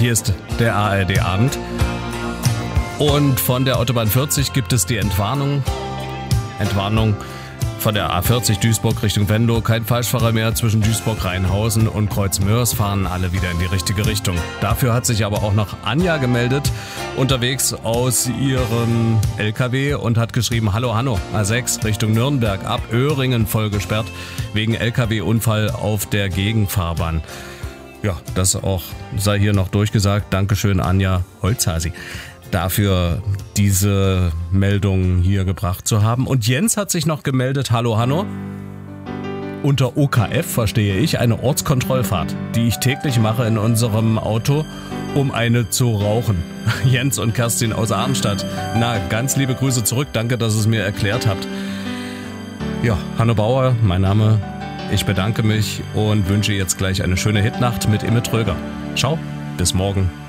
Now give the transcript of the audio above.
Hier ist der ARD-Abend. Und von der Autobahn 40 gibt es die Entwarnung. Von der A40 Duisburg Richtung Venlo. Kein Falschfahrer mehr zwischen Duisburg-Rheinhausen und Kreuzmörs, fahren alle wieder in die richtige Richtung. Dafür hat sich aber auch noch Anja gemeldet, unterwegs aus ihrem LKW und hat geschrieben: Hallo Hanno, A6 Richtung Nürnberg, ab Öhringen voll gesperrt, wegen LKW-Unfall auf der Gegenfahrbahn. Ja, das auch sei hier noch durchgesagt. Dankeschön, Anja Holzhasi, dafür diese Meldung hier gebracht zu haben. Und Jens hat sich noch gemeldet: Hallo Hanno. Unter OKF verstehe ich eine Ortskontrollfahrt, die ich täglich mache in unserem Auto, um eine zu rauchen. Jens und Kerstin aus Arnstadt. Na, ganz liebe Grüße zurück. Danke, dass ihr es mir erklärt habt. Ja, Hanno Bauer, mein Name. Ich bedanke mich und wünsche jetzt gleich eine schöne Hitnacht mit Imme Tröger. Ciao, bis morgen.